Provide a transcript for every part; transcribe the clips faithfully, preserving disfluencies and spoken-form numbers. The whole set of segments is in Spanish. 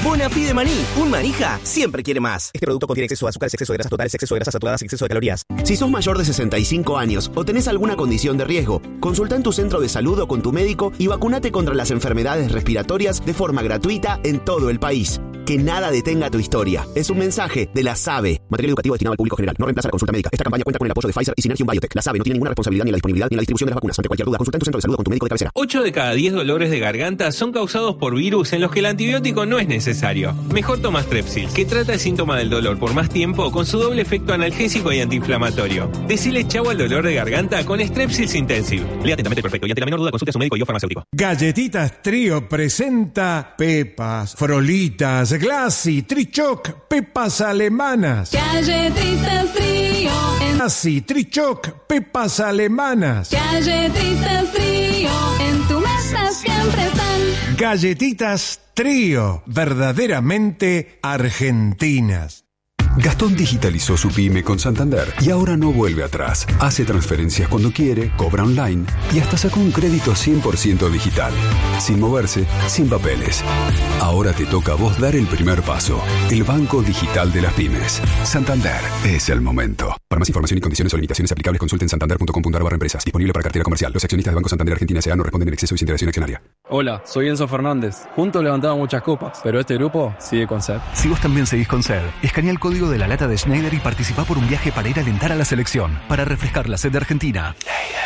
Bonafide Maní. Un manija siempre quiere más. Este producto contiene exceso de azúcares, exceso de grasas totales, exceso de grasas saturadas y exceso de calorías. Si sos mayor de sesenta y cinco años o tenés alguna condición de riesgo, consulta en tu centro de salud o con tu médico y vacunate contra las enfermedades respiratorias de forma gratuita en todo el país. Que nada detenga tu historia. Es un mensaje de la SABE. Material educativo destinado al público general. No reemplaza la consulta médica. Esta campaña cuenta con el apoyo de Pfizer y Synergium Biotech. La SABE no tiene ninguna responsabilidad ni en la disponibilidad ni en la distribución de las vacunas. Ante cualquier duda, consulta en tu centro de salud o con tu médico de cabecera. ocho de cada diez dolores de garganta son causados por virus en los que el antibiótico no es necesario. Mejor toma Strepsil, que trata el síntoma del dolor por más tiempo con su doble efecto analgésico y antiinflamatorio. Decile chau al dolor de garganta con Strepsils Intensive. Lea atentamente perfecto y ante la menor duda consulte a su médico y o farmacéutico. Galletitas Trío presenta Pepas, Frolitas, Glassy, Trichoc, Pepas alemanas. Galletitas Trío. Glassy, Trichoc, Pepas alemanas. Galletitas Trío. En tu mesa siempre están. Galletitas Trío, verdaderamente argentinas. Gastón digitalizó su pyme con Santander y ahora no vuelve atrás. Hace transferencias cuando quiere, cobra online y hasta sacó un crédito cien por ciento digital. Sin moverse, sin papeles. Ahora te toca a vos dar el primer paso. El banco digital de las pymes. Santander es el momento. Para más información y condiciones o limitaciones aplicables, consulten santander punto com punto a r barra empresas. Disponible para cartera comercial. Los accionistas de Banco Santander Argentina S A no responden en exceso y sin interacción accionaria. Hola, soy Enzo Fernández. Juntos levantamos muchas copas, pero este grupo sigue con sed. Si vos también seguís con sed, escanea el código de la lata de Schneider y participá por un viaje para ir a alentar a la selección, para refrescar la sed de Argentina.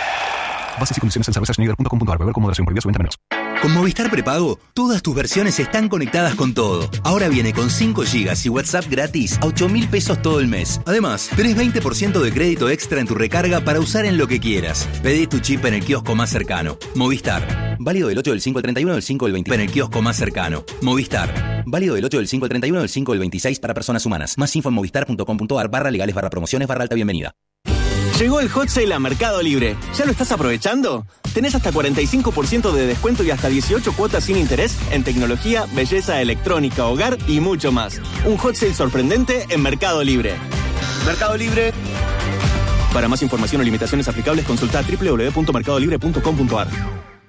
Bases y condiciones en cerveza schneider punto com punto a r. Beber con moderación, prohibida su venta a menores. Con Movistar Prepago, todas tus versiones están conectadas con todo. Ahora viene con cinco gigas y WhatsApp gratis a ocho mil pesos todo el mes. Además, tenés veinte por ciento de crédito extra en tu recarga para usar en lo que quieras. Pedí tu chip en el kiosco más cercano. Movistar. Válido del ocho del cinco al treinta y uno del cinco del veinte en el kiosco más cercano. Movistar. Válido del ocho del cinco al treinta y uno del cinco del veintiséis para personas humanas. Más info en movistar punto com punto a r barra legales barra promociones barra alta bienvenida. Llegó el Hot Sale a Mercado Libre. ¿Ya lo estás aprovechando? Tenés hasta cuarenta y cinco por ciento de descuento y hasta dieciocho cuotas sin interés en tecnología, belleza, electrónica, hogar y mucho más. Un Hot Sale sorprendente en Mercado Libre. Mercado Libre. Para más información o limitaciones aplicables, consulta doble u doble u doble u punto mercado libre punto com punto a r.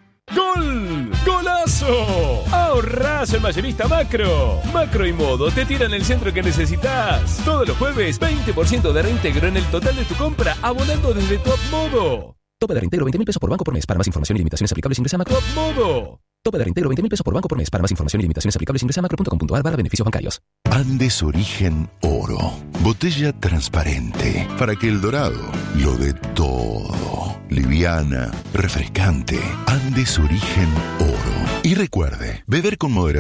¡Gol! ¡Golazo! ¡Ahorrás en Mayorista Macro! Macro y Modo te tiran el centro que necesitas. Todos los jueves, veinte por ciento de reintegro en el total de tu compra, abonando desde Top Modo. Tope de reintegro veinte mil pesos por banco por mes. Para más información y limitaciones aplicables ingresa a Macro. Top Modo. Tope de reintegro veinte mil pesos por banco por mes. Para más información y limitaciones aplicables ingresa a macro punto com punto a r barra beneficios bancarios. Andes Origen Oro. Botella transparente para que el dorado lo dé todo. Liviana, refrescante. Andes Origen Oro. Y recuerde, beber con moderación.